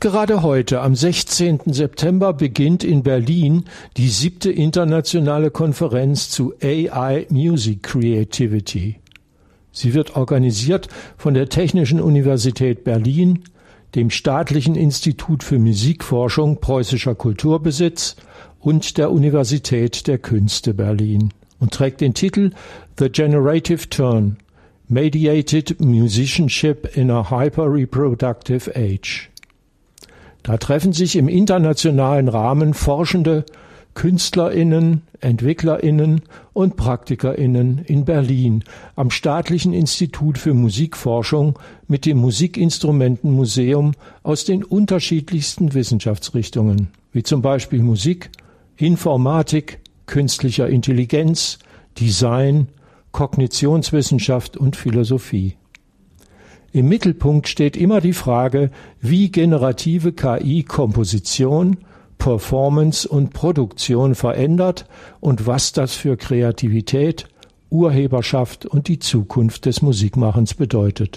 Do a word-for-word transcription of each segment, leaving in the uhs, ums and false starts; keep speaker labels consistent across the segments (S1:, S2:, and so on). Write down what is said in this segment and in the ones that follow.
S1: Gerade heute, am sechzehnten September, beginnt in Berlin die siebte internationale Konferenz zu A I Music Creativity. Sie wird organisiert von der Technischen Universität Berlin, dem Staatlichen Institut für Musikforschung Preußischer Kulturbesitz und der Universität der Künste Berlin und trägt den Titel The Generative Turn – Mediated Musicianship in a Hyper-Reproductive Age. Da treffen sich im internationalen Rahmen Forschende, KünstlerInnen, EntwicklerInnen und PraktikerInnen in Berlin am Staatlichen Institut für Musikforschung mit dem Musikinstrumentenmuseum aus den unterschiedlichsten Wissenschaftsrichtungen, wie zum Beispiel Musik, Informatik, künstlicher Intelligenz, Design, Kognitionswissenschaft und Philosophie. Im Mittelpunkt steht immer die Frage, wie generative K I Komposition, Performance und Produktion verändert und was das für Kreativität, Urheberschaft und die Zukunft des Musikmachens bedeutet.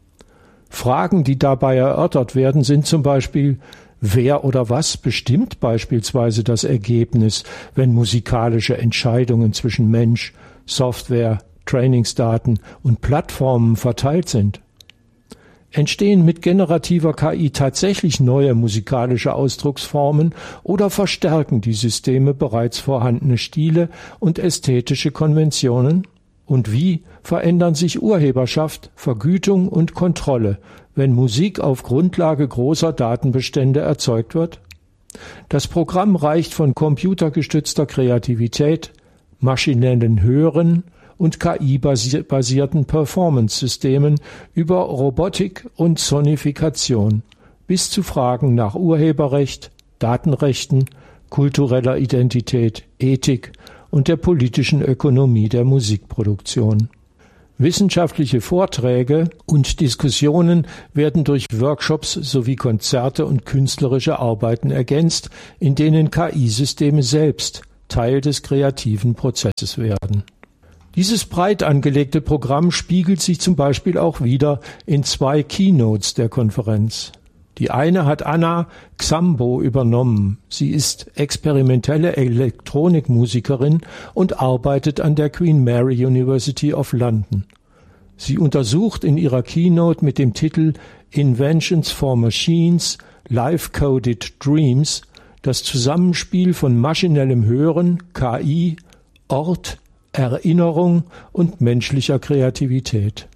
S1: Fragen, die dabei erörtert werden, sind zum Beispiel: Wer oder was bestimmt beispielsweise das Ergebnis, wenn musikalische Entscheidungen zwischen Mensch, Software, Trainingsdaten und Plattformen verteilt sind? Entstehen mit generativer K I tatsächlich neue musikalische Ausdrucksformen oder verstärken die Systeme bereits vorhandene Stile und ästhetische Konventionen? Und wie verändern sich Urheberschaft, Vergütung und Kontrolle, wenn Musik auf Grundlage großer Datenbestände erzeugt wird? Das Programm reicht von computergestützter Kreativität, maschinellen Hören und K I-basierten Performance-Systemen über Robotik und Sonifikation bis zu Fragen nach Urheberrecht, Datenrechten, kultureller Identität, Ethik und der politischen Ökonomie der Musikproduktion. Wissenschaftliche Vorträge und Diskussionen werden durch Workshops sowie Konzerte und künstlerische Arbeiten ergänzt, in denen K I-Systeme selbst Teil des kreativen Prozesses werden. Dieses breit angelegte Programm spiegelt sich zum Beispiel auch wieder in zwei Keynotes der Konferenz. Die eine hat Anna Xambo übernommen. Sie ist experimentelle Elektronikmusikerin und arbeitet an der Queen Mary University of London. Sie untersucht in ihrer Keynote mit dem Titel Inventions for Machines – Live-Coded Dreams das Zusammenspiel von maschinellem Hören, K I, Ort, Erinnerung und menschlicher Kreativität.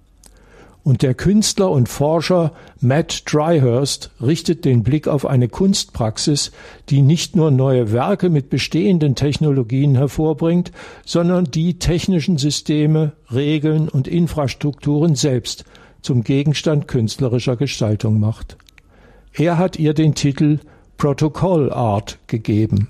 S1: Und der Künstler und Forscher Matt Dryhurst richtet den Blick auf eine Kunstpraxis, die nicht nur neue Werke mit bestehenden Technologien hervorbringt, sondern die technischen Systeme, Regeln und Infrastrukturen selbst zum Gegenstand künstlerischer Gestaltung macht. Er hat ihr den Titel Protocol Art gegeben.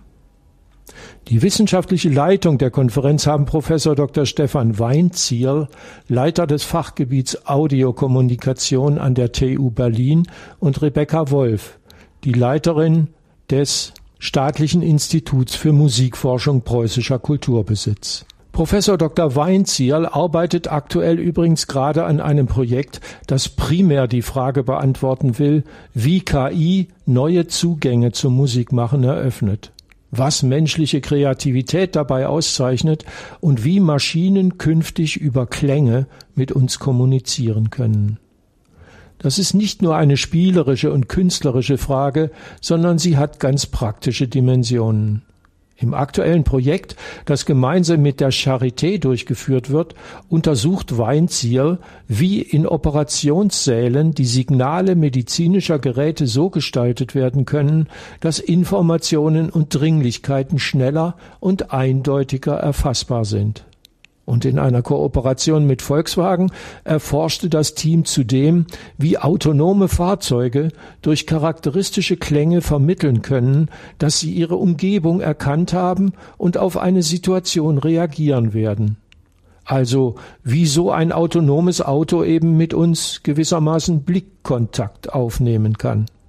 S1: Die wissenschaftliche Leitung der Konferenz haben Professor Doktor Stefan Weinzierl, Leiter des Fachgebiets Audiokommunikation an der T U Berlin, und Rebecca Wolf, die Leiterin des Staatlichen Instituts für Musikforschung Preußischer Kulturbesitz. Professor Doktor Weinzierl arbeitet aktuell übrigens gerade an einem Projekt, das primär die Frage beantworten will, wie K I neue Zugänge zum Musikmachen eröffnet, was menschliche Kreativität dabei auszeichnet und wie Maschinen künftig über Klänge mit uns kommunizieren können. Das ist nicht nur eine spielerische und künstlerische Frage, sondern sie hat ganz praktische Dimensionen. Im aktuellen Projekt, das gemeinsam mit der Charité durchgeführt wird, untersucht Weinzierl, wie in Operationssälen die Signale medizinischer Geräte so gestaltet werden können, dass Informationen und Dringlichkeiten schneller und eindeutiger erfassbar sind. Und in einer Kooperation mit Volkswagen erforschte das Team zudem, wie autonome Fahrzeuge durch charakteristische Klänge vermitteln können, dass sie ihre Umgebung erkannt haben und auf eine Situation reagieren werden. Also wie so ein autonomes Auto eben mit uns gewissermaßen Blickkontakt aufnehmen kann.